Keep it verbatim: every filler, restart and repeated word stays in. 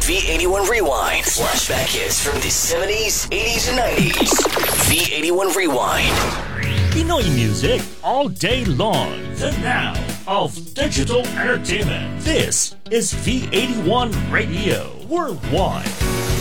V eighty-one Rewind. Flashback hits from the seventies, eighties, and nineties. V eighty-one Rewind. Pinoy music all day long. The now of digital entertainment. This is V eighty-one Radio Worldwide.